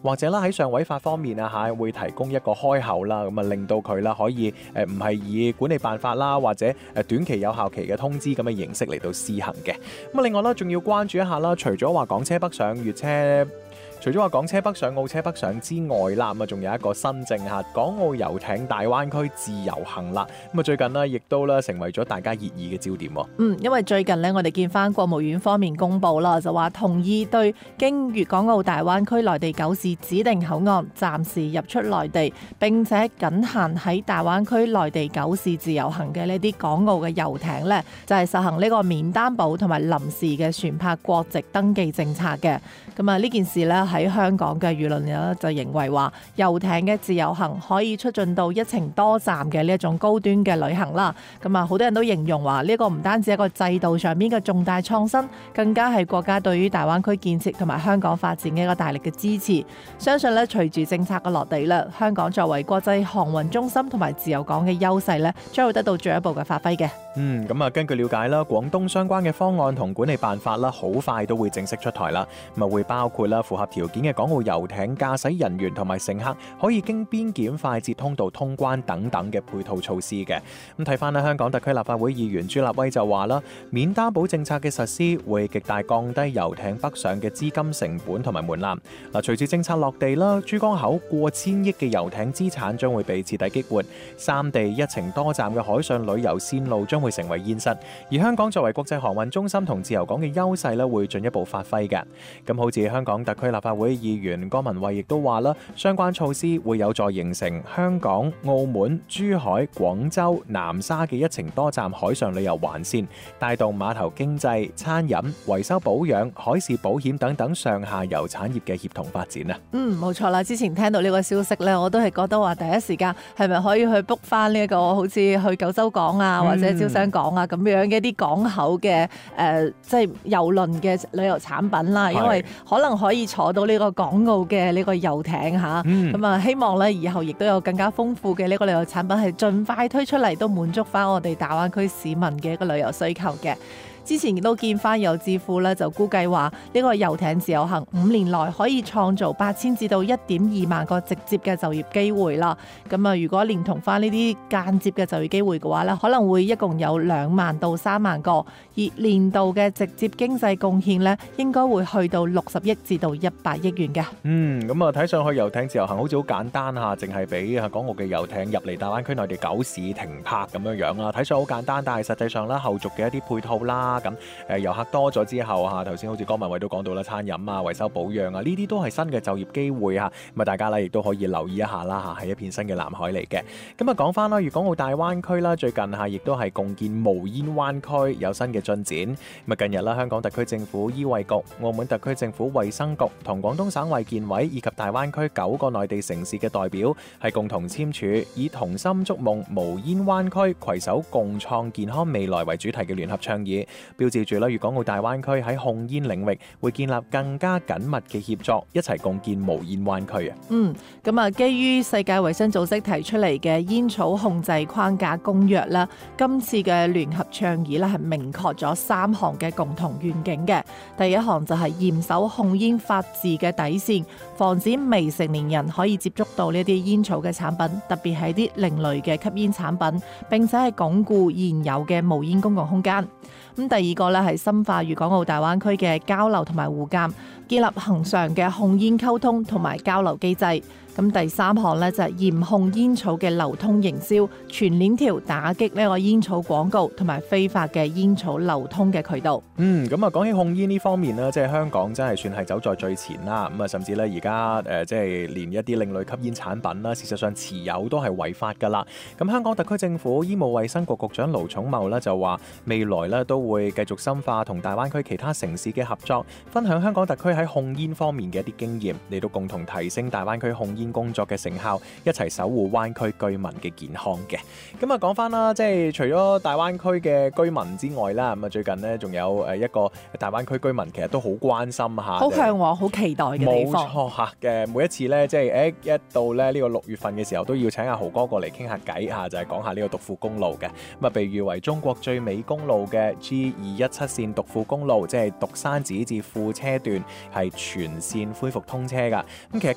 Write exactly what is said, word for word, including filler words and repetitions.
或者啦喺上位法方面啊嚇會提供一個開口啦，咁啊令到佢啦可以誒唔係以管理辦法啦或者誒短期有效期嘅通知咁嘅形式嚟到施行嘅。咁啊另外啦仲要關注一下啦，除咗話港車北上粵車。除咗話港車北上、澳車北上之外啦，咁啊仲有一個新政嚇，港澳遊艇大灣區自由行啦。咁啊最近呢，亦都咧成為咗大家熱議嘅焦點。 嗯，因為最近呢，我哋見翻國務院方面公布啦，就話同意對經粵港澳大灣區內地九市指定口岸暫時入出內地，並且僅限喺大灣區內地九市自由行嘅呢啲港澳嘅遊艇呢，就係實行呢個免擔保同埋臨時嘅船舶國籍登記政策嘅。咁啊呢件事呢，喺香港嘅輿論咧就認為話遊艇嘅自由行可以促進到一程多站嘅呢一種高端嘅旅行啦。咁啊好多人都形容話呢個唔單止係一個制度上面嘅重大創新，更加係國家對於大灣區建設同埋香港發展嘅一個大力嘅支持。相信咧隨住政策嘅落地啦，香港作為國際航運中心同埋自由港嘅優勢咧，將會得到進一步嘅發揮嘅。 嗯，咁啊，根據了解啦，廣東相關嘅方案同管理辦法啦，好快都會正式出台啦。咁啊，會包括啦符合條件嘅港澳遊艇駕駛人員同埋乘客可以經邊檢快捷通道通關等等嘅配套措施嘅。咁睇翻啦，香港特區立法會議員朱立威就話啦，免擔保政策嘅實施會極大降低遊艇北上嘅資金成本同埋門檻。嗱，隨住政策落地啦，珠江口過千億嘅遊艇資產將會被徹底激活，三地一程多站嘅海上旅遊線路將會會成為現實，而香港作為國際航運中心同自由港嘅優勢咧，會進一步發揮嘅。咁好似香港特區立法會議員江文慧亦都話啦，相關措施會有助形成香港、澳門、珠海、廣州、南沙嘅一程多站海上旅遊環線，帶動碼頭經濟、餐飲、維修保養、海事保險等等上下游產業嘅協同發展啊。 嗯，冇錯啦。之前聽到呢個消息咧，我都係覺得話第一時間係咪可以去 book 翻呢一個好似去九州港啊，或者招商港啊咁樣嘅一啲港口嘅誒、呃，即係郵輪嘅旅遊產品啦。因為可能可以坐到呢個港澳嘅呢個遊艇嚇，咁、嗯、啊希望咧以後亦都有更加豐富嘅呢個旅遊產品係盡快推出嚟，都滿足翻我哋大灣區市民嘅一個旅遊需求嘅。之前亦都見翻有智庫咧，就估計話呢個遊艇自由行五年內可以創造八千至到一點二萬個直接嘅就業機會啦。咁啊，如果連同翻呢啲間接嘅就業機會嘅話咧，可能會一共有兩萬到三萬個，而年度嘅直接經濟貢獻咧，應該會去到六十億至到一百億元嘅。 嗯，咁啊睇上去遊艇自由行好似好簡單嚇，淨係俾港澳嘅遊艇入嚟大灣區內地九市停泊咁樣樣啦，睇上好簡單，但係實際上咧後續嘅一啲配套啦。咁誒遊客多咗之後嚇，頭先好似江文慧都講到啦，餐飲啊、維修保養啊，呢啲都係新嘅就業機會嚇，咁啊大家咧亦都可以留意一下啦嚇，係一片新嘅藍海嚟嘅。咁啊講翻啦，粵港澳大灣區啦，最近嚇亦都係共建無煙灣區有新嘅進展。咁啊近日啦，香港特區政府醫衛局、澳門特區政府衛生局同廣東省衛健委以及大灣區九個內地城市嘅代表係共同簽署以同心築夢無煙灣區，攜手共創健康未來為主題嘅聯合倡議，標誌住啦，粵港澳大灣區喺控煙領域會建立更加緊密嘅協作，一齊共建無煙灣區啊！ 嗯，咁啊，基於世界衛生組織提出嚟嘅煙草控制框架公約啦，今次嘅聯合倡議咧係明確咗三項嘅共同願景嘅。第一項就係嚴守控煙法治嘅底線，防止未成年人可以接觸到呢啲煙草嘅產品，特別係啲另類嘅吸煙產品，並且係鞏固現有嘅無煙公共空間。咁第二個咧係深化粵港澳大灣區嘅交流同埋互鑑，建立恆常嘅控煙溝通同埋交流機制。咁第三項咧就係嚴控煙草嘅流通營銷，全鏈條打擊呢個煙草廣告同埋非法嘅煙草流通嘅渠道。 嗯，咁啊講起控煙呢方面呢，即係香港真係算係走在最前啦。咁啊，甚至咧而家誒即係連一啲另類吸煙產品啦，事實上持有都係違法㗎啦。咁香港特區政府醫務衛生局局長盧寵茂咧就話，未來咧都會繼續深化同大灣區其他城市嘅合作，分享香港特區喺控煙方面嘅一啲經驗，嚟到共同提升大灣區控煙工作嘅成效，一齊守護灣區居民嘅健康嘅。咁啊講翻啦，即係除咗大灣區嘅居民之外啦，咁啊最近呢仲有誒一個大灣區居民其實都好關心下， 好向往、好期待嘅地方。 冇錯嚇嘅，每一次咧即係誒一到咧呢個六月份嘅時候，都要請阿豪哥過嚟傾下偈嚇，就係講下呢個獨富公路嘅。咁啊被譽為中國最美公路嘅 G 二一七線獨富公路，即係獨山寺至富車段係全線恢復通車㗎。咁其實